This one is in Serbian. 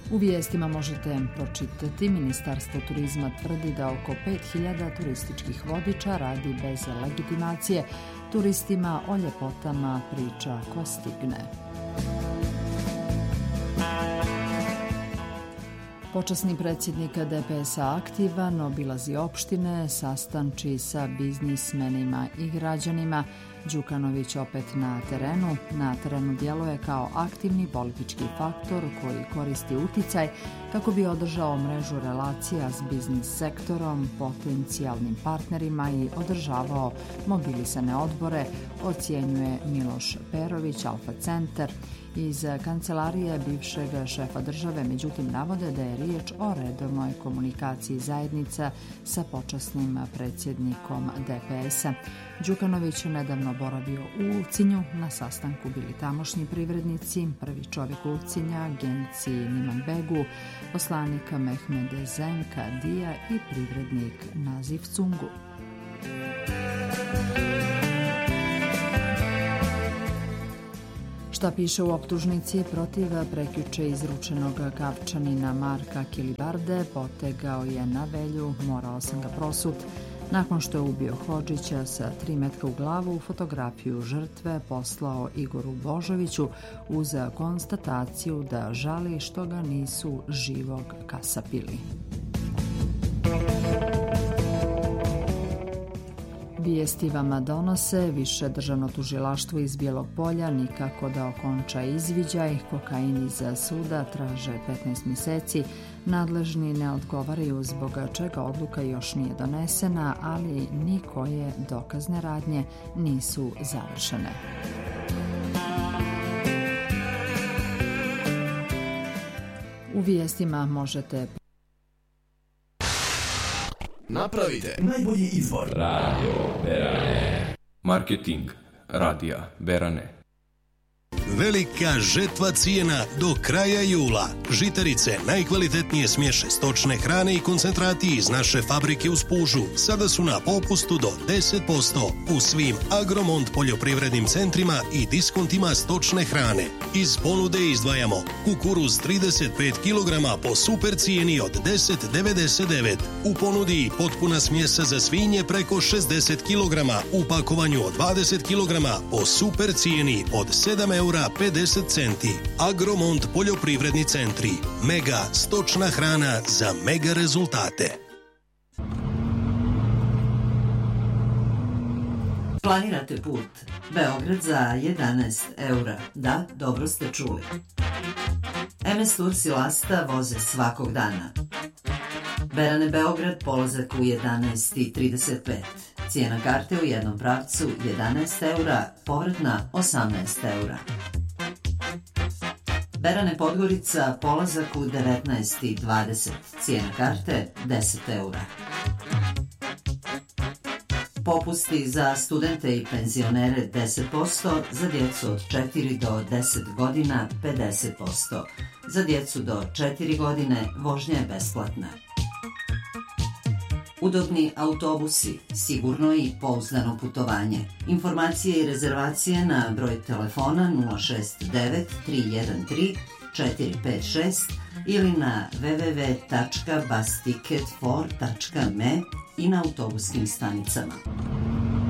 U vijestima možete pročitati: Ministarstvo turizma tvrdi da oko 5000 turističkih vodiča radi bez legitimacije. Turistima o ljepotama priča ko stigne. Počasni predsjednik DPS-a aktivan, obilazi opštine, sastanči sa biznismenima i građanima. Đukanović opet na terenu. Na terenu djeluje kao aktivni politički faktor koji koristi uticaj kako bi održao mrežu relacija s biznis sektorom, potencijalnim partnerima i održavao mobilisane odbore, ocjenjuje Miloš Perović, Alfa Centar. Iz kancelarije bivšeg šefa države, međutim, navode da je riječ o redovnoj komunikaciji zajednica sa počasnim predsjednikom DPS-a. Đukanović je nedavno boravio u Ulcinju. Na sastanku bili tamošnji privrednici, prvi čovjek Ulcinja, Genci Nimanbegu, poslanik Mehmed Zenka Dija i privrednik Nazif Cungu. Šta piše u optužnici protiv prekjuče izručenog Kapčanina Marka Kilibarde? Potegao je na Velju, morao sam ga prosut. Nakon što je ubio Hodžića sa 3 metka u glavu, fotografiju žrtve poslao Igoru Božoviću uz konstataciju da žali što ga nisu živog kasapili. Vijesti vama donose: više državno tužilaštvo iz Bijelog Polja nikako da okonča izviđaj, kokain iz suda traže 15 mjeseci, nadležni ne odgovaraju zbog čega odluka još nije donesena, ali ni koje dokazne radnje nisu završene. U vijestima možete napravite najbolji izbor. Radio Berane. Marketing Radija Berane. Velika žetva cijena do kraja jula. Žitarice, najkvalitetnije smješe stočne hrane i koncentrati iz naše fabrike u Spužu sada su na popustu do 10% u svim Agromont poljoprivrednim centrima i diskontima stočne hrane. Iz ponude izdvajamo kukuruz 35 kg po super cijeni od 10,99. U ponudi potpuna smjesa za svinje preko 60 kg u pakovanju od 20 kg po super cijeni od 7,50 centi. Agromont poljoprivredni centri. Mega stočna hrana za mega rezultate. Planirate put Beograd za 11 eura. Da, dobro ste čuli. MS Tours i Lasta voze svakog dana. Berane Beograd, polazak u 11,35. Cijena karte u jednom pravcu 11 eura, povratna 18 eura. Berane Podgorica, polazak u 19,20. Cijena karte 10 eura. Popusti za studente i penzionere 10%, za djecu od 4 do 10 godina 50%. Za djecu do 4 godine vožnja je besplatna. Udobni autobusi, sigurno i pouzdano putovanje. Informacije i rezervacije na broj telefona 069 313 456 ili na www.busticketfor.me i na autobuskim stanicama.